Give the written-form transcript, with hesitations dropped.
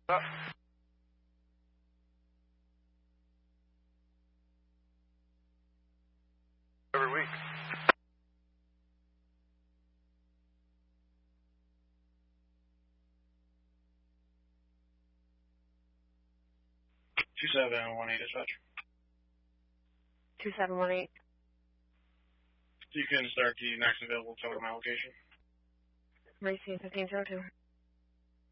Every week. Two 718 dispatch. 2718. You can start the next available totem allocation. Racing 1502.